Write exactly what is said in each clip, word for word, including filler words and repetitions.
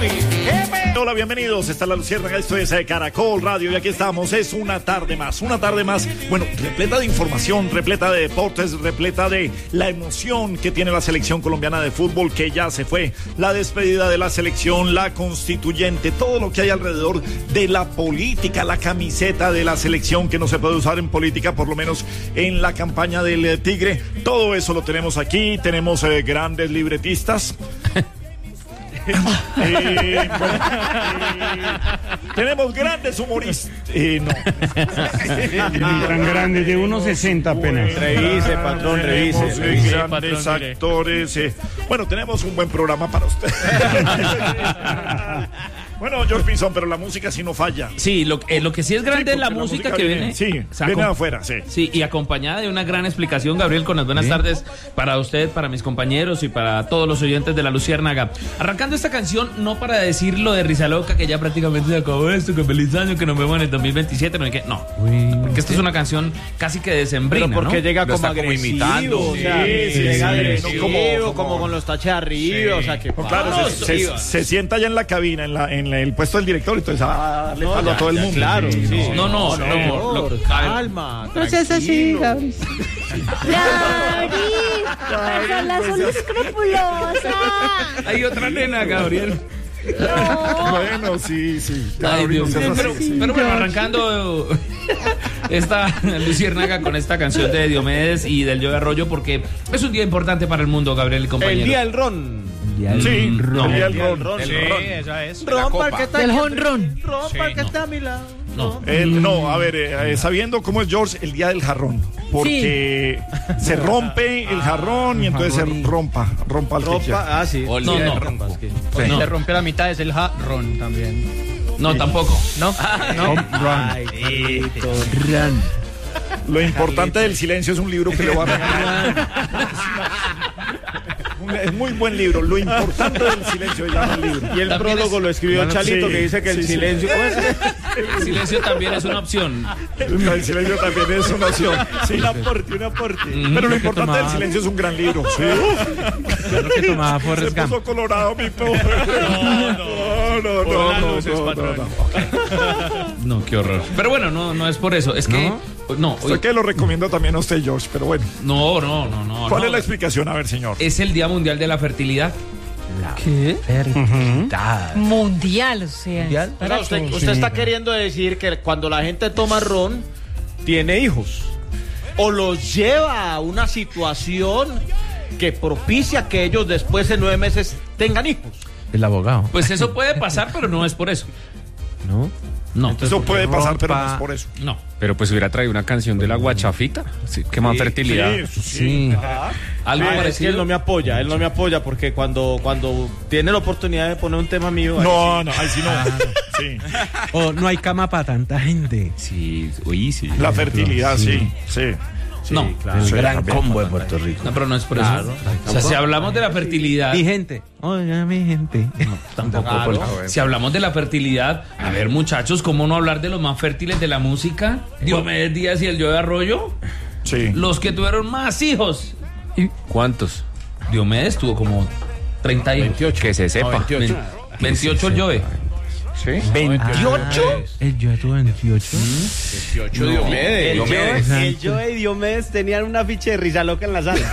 Hola, bienvenidos. Está La Luciérnaga, esto es Caracol Radio y aquí estamos. Es una tarde más, una tarde más, bueno, repleta de información, repleta de deportes, repleta de la emoción que tiene la selección colombiana de fútbol, que ya se fue, la despedida de la selección, la constituyente, todo lo que hay alrededor de la política, la camiseta de la selección que no se puede usar en política, por lo menos en la campaña del eh, Tigre. Todo eso lo tenemos aquí, tenemos eh, grandes libretistas. Eh, bueno, eh, tenemos grandes humoristas. Eh, no. Tan grandes, de uno sesenta apenas. Revise, patrón, revise. Tenemos, eh, revise grandes patrón, actores. Eh. Bueno, tenemos un buen programa para usted. Bueno, George Pinzón, pero la música sí no falla. Sí, lo, eh, lo que sí es grande Sí, es la porque música, la música que viene- viene. sí, o sea, viene acom- de afuera, sí. Sí, y acompañada de una gran explicación, Gabriel, con las buenas tardes para usted, para mis compañeros y para todos los oyentes de La Luciérnaga. Arrancando esta canción, no para decir lo de Rizaloca, que ya prácticamente se acabó esto, que feliz año, que nos vemos en el dos mil veintisiete, no, hay que, no. Porque esta es una canción casi que decembrina, Pero porque ¿no? llega Lo como está como agresivo, imitando. o sea, Sí, sí, llega sí, agresivo, como- como, como- con los taches arriba, o sea, que No, claro, pasa. se, se- se sienta ya en la cabina, en, la, en la- el puesto del director, entonces a darle No, palo ya, a todo el ya, mundo. claro, sí. No, no, no, no, lo- por a ver. calma, No seas así, tranquilo. Gabriel. Gabriel, son escrupulosa. Hay otra nena, Gabriel. Bueno, sí, sí. Ay, Gabriel, Dios no seas mío. así, Pero, sí. pero bueno, arrancando esta Luciérnaga con esta canción de Diomedes y del Joe Arroyo, porque es un día importante para el mundo, Gabriel y compañero. El día del ron. Sí, No. el día del El día del ron. ron. El Sí, ron. esa es. Ron para el que está Del aquí. jonrón. Ron para el que está a mi lado. No. El- no, a ver, eh, eh, sabiendo cómo es George, el día del jarrón. Porque se rompe el jarrón y entonces se rompa, rompa el que quiera. Ropa, ah, sí. No, no. Pues No. le rompió la mitad, es el jarrón también. No, tampoco. ¿No? ¿No? Lo importante del silencio es un libro que le voy a regalar. Es muy buen libro. Lo importante del silencio se llama el libro. Y el También prólogo es- lo escribió Bueno, Chalito, sí, que dice que el sí, sí. silencio... ¿cómo es? El silencio también es una opción. El silencio también es una opción. Sí. Un aporte, un aporte. Pero lo importante del silencio es un gran libro. Sí. Lo que tomaba Se Forrest Gump. puso colorado mi pobre. No, no, no, no, no, no, no, no. No, qué horror. Pero bueno, no, no es por eso. Es que. No, Usted hoy- que lo recomiendo también a usted, George, pero bueno. no, no, no, no. ¿Cuál no. es la explicación? A ver, señor. Es el Día Mundial de la Fertilidad. ¿Qué? Fertilidad. Mundial, o sea. O sea, usted, usted está queriendo decir que cuando la gente toma ron, tiene hijos. O los lleva a una situación que propicia que ellos después de nueve meses tengan hijos. El abogado. Pues eso puede pasar, pero no es por eso. ¿No? No, Eso puede pasar, rompa- pero no es por eso. no. Pero pues hubiera traído una canción de la guachafita. Sí, qué más fertilidad. Sí, eso sí. Sí. Algo Ah, es que parecido. él no me apoya, él no me apoya porque cuando, cuando tiene la oportunidad de poner un tema mío... ahí No, no, ahí sí no. Sí. Oh, no hay cama para tanta gente. Sí, uy, sí. La fertilidad, sí, sí. No, claro. Sí, gran también. combo de Puerto Rico. no, pero no es por eso. O sea, si hablamos de la fertilidad. Mi gente. Oiga, mi gente. Tampoco. Claro. por- Si hablamos de la fertilidad, a ver, muchachos, ¿cómo no hablar de los más fértiles de la música? Diomedes Díaz y el Joe Arroyo, Sí. los que tuvieron más hijos. ¿Cuántos? Diomedes tuvo como treinta hijos. veintiocho. Que se sepa. No, veintiocho. Ven- veintiocho el Joe. ¿Sí? ¿veintiocho? El yo tuve veintiocho. veintiocho Diomedes. El Diomedes. El Joe y Diomedes tenían un afiche de Rizaloca en la sala.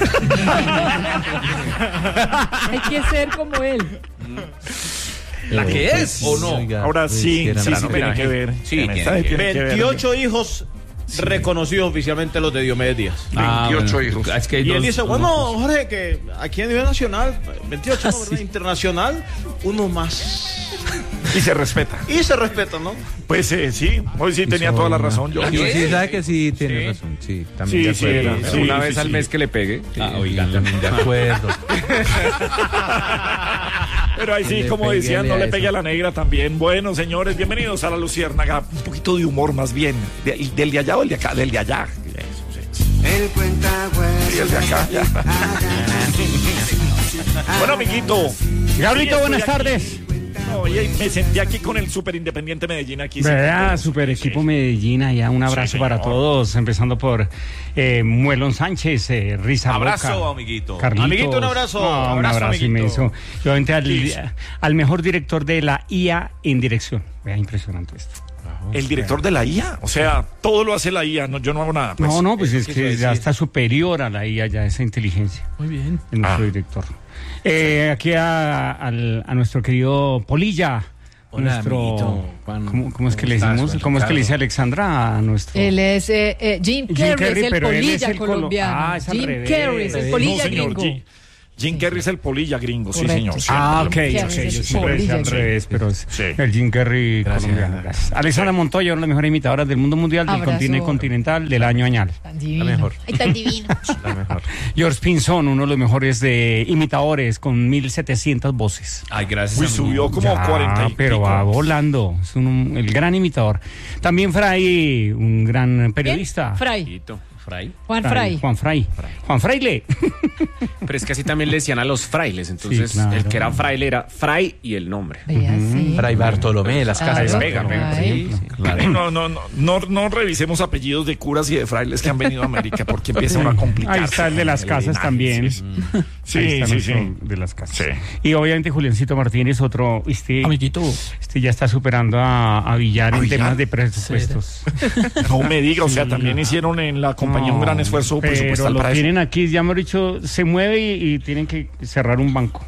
Hay que ser como él. ¿La que es o no? Ahora sí, sí, sí tiene homenaje. que ver. Sí, En tiene esta que tiene que ver. veintiocho hijos reconocidos oficialmente los de Diomedes Díaz. Ah, veintiocho bueno, hijos. Es que hay Y él dos- dice, uno- bueno, Jorge, que aquí a nivel nacional, veintiocho, ¿no? ¿verdad? Internacional, uno más. Y se respeta. Y se respeta, ¿no? Pues eh, sí, hoy sí tenía toda la razón. Yo. ¿Qué? Sí, sabe que sí tiene razón. Sí, también Sí, de sí, acuerdo. sí. Una vez sí, al sí. mes que le pegue. Ah, oigan. También de acuerdo. Pero ahí sí, Le como pegué decían, no a le eso. pegue a la negra también. Bueno, señores, bienvenidos a La Luciérnaga. Un poquito de humor más bien. De- del de allá o el de acá, del de allá. Eso, sí. Y el de acá, ya. Bueno, amiguito. Gabrielito, buenas tardes. Oye, me sentí aquí con el Super Independiente Medellín aquí. Vea, sí, super sí, equipo sí. Medellín, allá un abrazo Sí, para señor. todos, empezando por eh, Muelón Sánchez, eh, Risa Abrazo, Loca, amiguito. Carlitos. Amiguito, un abrazo. Ah, un Abrazo, abrazo amiguito. inmenso. Y obviamente Sí. al, al mejor director de la I A en dirección. Vea, impresionante esto. El director de la I A, o sea, todo lo hace la I A, no, yo no hago nada. Pues. no, no, pues es eso que quiso ya decir. está superior a la I A, ya esa inteligencia. Muy bien. Es nuestro Ah. director. Eh, aquí a, al- a nuestro querido Polilla. Hola, nuestro, amiguito. Juan, ¿cómo, cómo es que ¿cómo le estás, decimos? Juan ¿Cómo es que le dice Ricardo? Alexandra a nuestro? Él es eh, eh, Jim Jim Carrey, Carrey, es el pero él es polilla el colo- colombiano. Ah, es al Jim revés. Carrey es el polilla no, señor, gringo. Jim, Jim Carrey es el polilla gringo, sí, Correcto. señor. sí, Ah, el ok, polilla, ok, sí, yo sí, sí. siempre decía al Sí. revés, pero es Sí. el Jim Carrey Gracias. colombiano. Gracias. Alexandra Montoya, una de las mejores imitadoras del mundo mundial, del Abrazo. continente continental, del año añal. Tan divino. La mejor. Ay, tan divino. La mejor. George Pinzón, uno de los mejores de imitadores, con mil setecientas voces. Ay, gracias. Uy, amigo. subió como Ya, cuarenta y pero pico. va volando, es un- el gran imitador. También Fray, un gran periodista. Fray, Amiguito, Fray. Juan Fray. Juan Fray. Juan Fraile. Pero es que así también le decían a los frailes. Entonces, Sí, claro. el que era fraile era Fray y el nombre. Vea, sí. Fray Bartolomé de las Claro, Casas. Pega, pega. Fray. Sí, sí, claro. No, no, no, no, no revisemos apellidos de curas y de frailes que han venido a América porque empieza uno a complicar. Ahí está el de las casas también. Sí, Ahí sí, está sí. nuestro sí. de las casas. Sí. Y obviamente Juliancito Martínez, otro, este, Amiguito. este ya está superando a, a Villar ¿A en Villar? temas de presupuestos. No me diga, o sea, también hicieron en la compañía un No, gran esfuerzo pero presupuestal lo para eso. tienen aquí, ya hemos dicho, se mueve y, y tienen que cerrar un banco.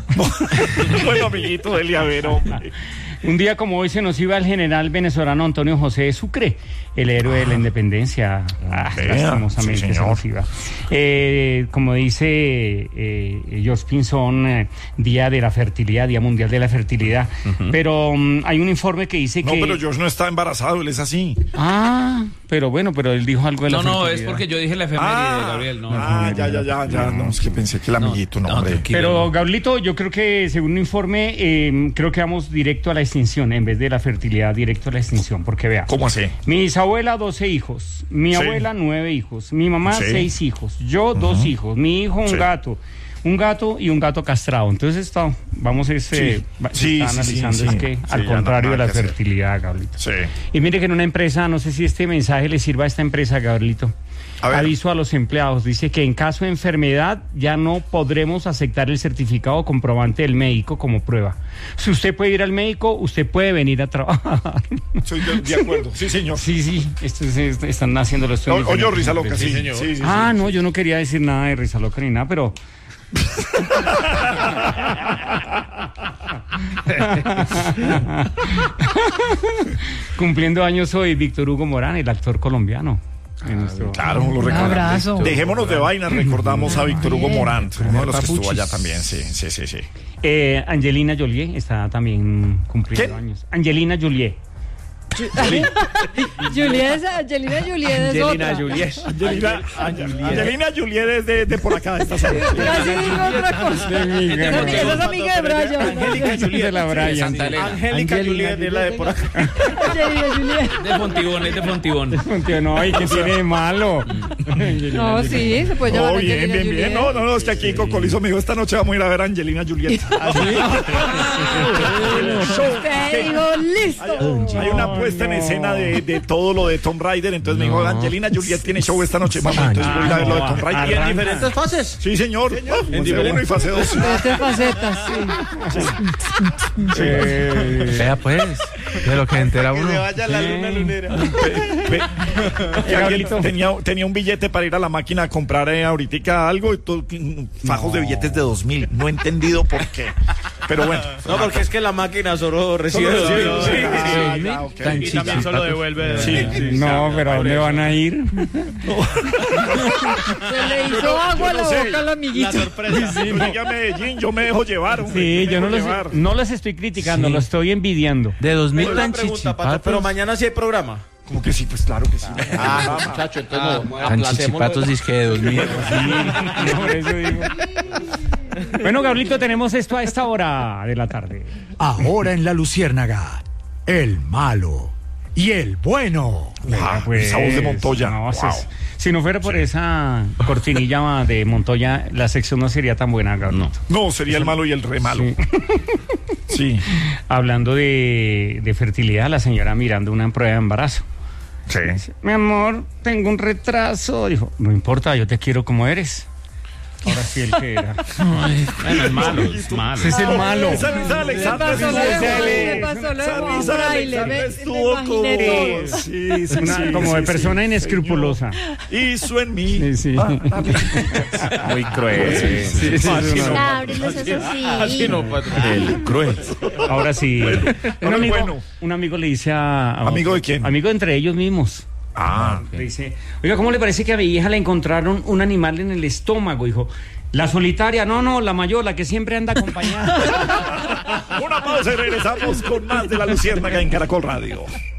Bueno, amiguito, dele a ver, hombre. Un día como hoy se nos iba el general venezolano Antonio José de Sucre, el héroe de la independencia. Ah, vea, lastimosamente sí, se señor. nos iba. Eh, como dice eh, George Pinzón, eh, Día de la Fertilidad, Día Mundial de la Fertilidad. Pero mm, hay un informe que dice No, que... pero George no está embarazado, él es así. Ah, pero bueno, pero él dijo algo de la No, no, es fertilidad. porque yo dije la efeméride, Gabriel. No, ah, ya, ya, ya, ya. No, es que pensé que el amiguito, no, no, hombre. tranquilo. Pero, Gablito, yo creo que según un informe, eh, creo que vamos directo a la extinción, en vez de la fertilidad, directo a la extinción, porque vea. ¿Cómo así? Mi bisabuela, doce hijos. Mi Sí. abuela, nueve hijos. Mi mamá, Sí. seis hijos. Yo, dos hijos. Mi hijo, un Sí. gato. Un gato y un gato castrado. Entonces, esto, vamos a ese, Sí. va- Sí, está sí, sí, analizando sí. es que, Sí, al ya no, contrario de nada la que hacer. fertilidad, Gablito. Sí. Y mire que en una empresa, no sé si este mensaje le sirva a esta empresa, Gabrielito. A ver. Aviso a los empleados, dice que en caso de enfermedad ya no podremos aceptar el certificado comprobante del médico como prueba. Si usted puede ir al médico, usted puede venir a trabajar. Soy de, de acuerdo. Sí, señor. Sí, sí, esto es- es- están haciendo los O- Oye, Risa Loca, sí. Sí, sí, sí. Ah, no, yo no quería decir nada de Risa Loca ni nada, pero... Cumpliendo años hoy Víctor Hugo Morán, el actor colombiano. En nuestro- Claro, lo Un recordamos. abrazo. Dejémonos de vainas, recordamos a Víctor Hugo Morán, uno de los que estuvo Papuchis. allá también, sí, sí, sí, sí. Eh, Angelina Jolie está también cumpliendo ¿Quién? años. Angelina Jolie. Juliet, Angelina Juliet es Angelina otra. Jolie. Angelina, Angelina Juliet es de, de por acá, de esta zona. Casi digo otra cosa. De mi- Esa es amiga- esa es amiga de Brian. Angélica Juliet. de la Brian. Santa Elena. Angélica Juliet es la de por acá. Angelina Juliet. De Fontibón, es de Fontibón. Tío, no, ¿y qué tiene de malo? No, sí, se puede llamar Oh, bien, Angelina bien, Juliet. bien. No, no, no, es que aquí Cocolizo me dijo, esta noche vamos a ir a ver a Angelina Juliet. Usted dijo, listo. Hay una puesta en escena de, de todo lo de Tomb Raider, entonces me dijo, Angelina Juliet tiene show esta noche, vamos, entonces voy a ir a ver lo de Tomb Raider. Y en diferentes fases. Sí, señor. Oh, fase uno y fase dos. Este facetas, sí. Vea pues, de lo que entera uno. vaya la luna lunera. Ve, que alguien tenía, tenía un billete para ir a la máquina a comprar eh, ahorita algo y todo, fajos de billetes de dos mil. No he entendido por qué. Pero bueno. No, porque es que la máquina solo recibe Solo dos recibe, mil. sí, Sí, sí, sí. ya, ok. Tan Y también solo devuelve. Sí. No, pero ¿a dónde van a ir? Se le hizo agua a la no sé. boca al La amiguito. sorpresa. Sí, no. Llegué a Medellín, yo me dejo llevar. hombre, Sí, me yo no dejo los, llevar. no los estoy criticando, Sí. lo estoy envidiando. De dos mil Pero una tan pregunta, Pato, chichipatos. pero mañana sí hay programa. Como que sí, pues claro que sí. Ah, muchacho, entonces no, Tan chichipatos dice que de dos mil. Por eso digo. Bueno, Gabrielito, tenemos esto a esta hora de la tarde. Ahora en La Luciérnaga, el malo y el bueno. Ah, esa voz de Montoya. No, si, Wow. es- si no fuera por esa cortinilla de Montoya, la sección no sería tan buena, Gabrielito. No, sería el malo y el re malo. Sí. Sí. hablando de, de fertilidad, la señora mirando una prueba de embarazo. Sí. Dice, mi amor, tengo un retraso. Dijo, no importa, yo te quiero como eres. Ahora sí el que era. Bueno, es malo, es malo. Ese es el malo. Esa Lisa Alexandra Me pasó lo de estuvo- Juan, me pasó lo de Esa Juan Lisa Braille, Alexandra me- me estuvo imaginé como- todo. Sí, sí, Una- sí, como de sí, persona sí, inescrupulosa. señor. Hizo en mí. Sí, sí. Muy cruel. Sí, sí, Así sí, no. no. Labre, no seas así. Así no, patrón. El cruel. Ahora sí. un, ahora amigo, bueno. un amigo le dice a, a ¿Amigo otro- de quién? Amigo entre ellos mismos. Ah, Le dice, oiga, ¿cómo le parece que a mi hija le encontraron un animal en el estómago? Dijo, la solitaria, no, no, la mayor, la que siempre anda acompañada. una pausa y regresamos con más de La Luciérnaga en Caracol Radio.